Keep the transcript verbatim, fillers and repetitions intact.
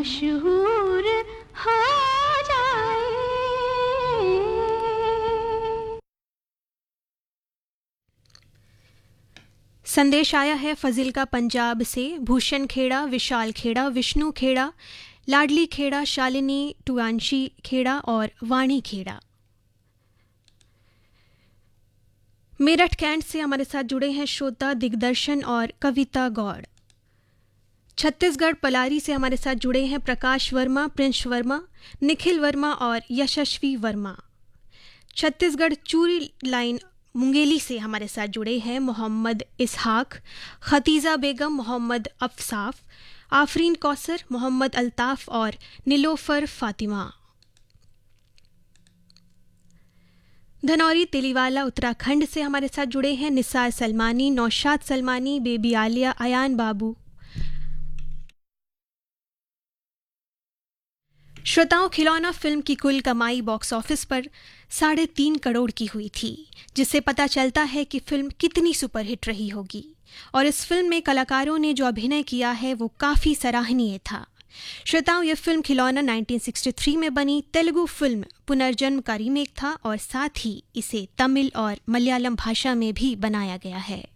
मशहूर हो जाए। संदेश आया है फजिल्का पंजाब से। भूषण खेड़ा, विशाल खेड़ा, विष्णु खेड़ा, लाडली खेड़ा, शालिनी टुआंशी खेड़ा और वाणी खेड़ा। मेरठ कैंट से हमारे साथ जुड़े हैं श्रोता दिग्दर्शन और कविता गौड़। छत्तीसगढ़ पलारी से हमारे साथ जुड़े हैं प्रकाश वर्मा, प्रिंस वर्मा, निखिल वर्मा और यशस्वी वर्मा। छत्तीसगढ़ चूरी लाइन मुंगेली से हमारे साथ जुड़े हैं मोहम्मद इसहाक, खतीजा बेगम, मोहम्मद अफसाफ, आफरीन कौसर, मोहम्मद अल्ताफ और नीलोफर फातिमा। धनौरी तिलीवाला उत्तराखंड से हमारे साथ जुड़े हैं निसार सलमानी, नौशाद सलमानी, बेबी आलिया, अयान बाबू। श्रोताओं, खिलौना फिल्म की कुल कमाई बॉक्स ऑफिस पर साढ़े तीन करोड़ की हुई थी, जिससे पता चलता है कि फिल्म कितनी सुपरहिट रही होगी। और इस फिल्म में कलाकारों ने जो अभिनय किया है वो काफ़ी सराहनीय था। श्रोताओं, यह फिल्म खिलौना उन्नीस सौ तिरसठ में बनी तेलुगु फिल्म पुनर्जन्म का रीमेक था और साथ ही इसे तमिल और मलयालम भाषा में भी बनाया गया है।